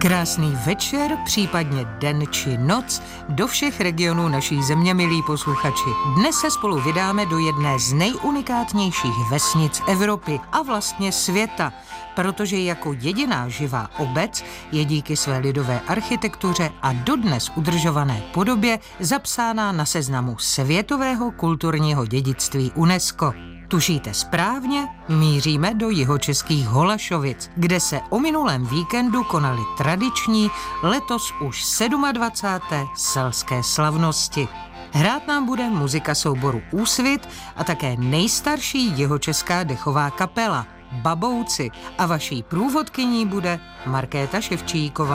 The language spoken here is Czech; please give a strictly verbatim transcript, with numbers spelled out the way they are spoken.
Krásný večer, případně den či noc do všech regionů naší země, milí posluchači. Dnes se spolu vydáme do jedné z nejunikátnějších vesnic Evropy a vlastně světa, protože jako jediná živá obec je díky své lidové architektuře a dodnes udržované podobě zapsána na seznamu světového kulturního dědictví UNESCO. Tušíte správně, míříme do jihočeských Holašovic, kde se o minulém víkendu konaly tradiční, letos už dvacáté sedmé selské slavnosti. Hrát nám bude muzika souboru Úsvit a také nejstarší jihočeská dechová kapela Babouci a vaší průvodkyní bude Markéta Ševčíková.